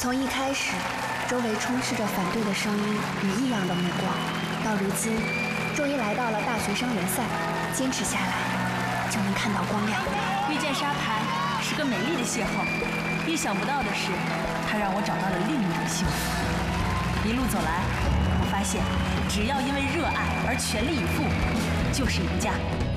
从一开始，周围充斥着反对的声音与异样的目光，到如今，终于来到了大学生联赛，坚持下来，就能看到光亮。 遇见沙滩是个美丽的邂逅，意想不到的是，它让我找到了另一种幸福。一路走来，我发现，只要因为热爱而全力以赴，就是赢家。